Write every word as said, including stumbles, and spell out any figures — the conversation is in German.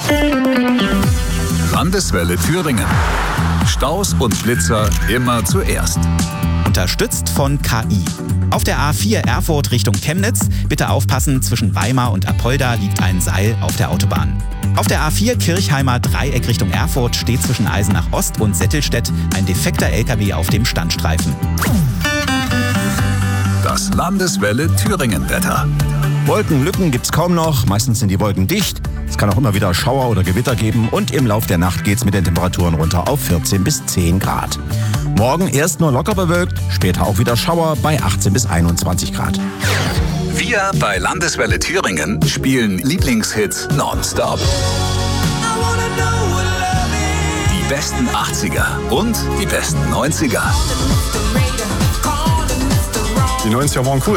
Landeswelle Thüringen. Staus und Blitzer immer zuerst. Unterstützt von K I. Auf der A vier Erfurt Richtung Chemnitz, bitte aufpassen, zwischen Weimar und Apolda liegt ein Seil auf der Autobahn. Auf der A vier Kirchheimer Dreieck Richtung Erfurt steht zwischen Eisenach Ost und Settelstedt ein defekter L K W auf dem Standstreifen. Das Landeswelle Thüringen-Wetter. Wolkenlücken gibt's kaum noch, meistens sind die Wolken dicht. Es kann auch immer wieder Schauer oder Gewitter geben und im Lauf der Nacht geht's mit den Temperaturen runter auf vierzehn bis zehn Grad. Morgen erst nur locker bewölkt, später auch wieder Schauer bei achtzehn bis einundzwanzig Grad. Wir bei Landeswelle Thüringen spielen Lieblingshits nonstop. Die besten achtziger und die besten neunziger. Die neunziger waren cool.